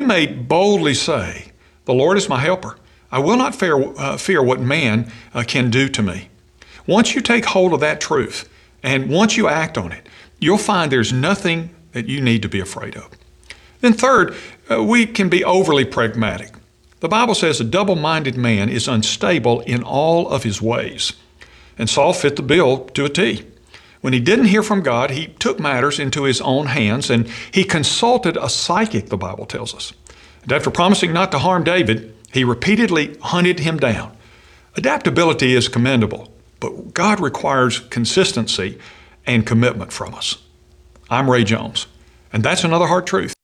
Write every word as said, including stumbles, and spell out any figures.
may boldly say, "The Lord is my helper. I will not fear, uh, fear what man uh, can do to me." Once you take hold of that truth, and once you act on it, you'll find there's nothing that you need to be afraid of. Then third, uh, we can be overly pragmatic. The Bible says a double-minded man is unstable in all of his ways. And Saul fit the bill to a T. When he didn't hear from God, he took matters into his own hands, and he consulted a psychic, the Bible tells us. And after promising not to harm David, he repeatedly hunted him down. Adaptability is commendable, but God requires consistency and commitment from us. I'm Ray Jones, and that's another hard truth.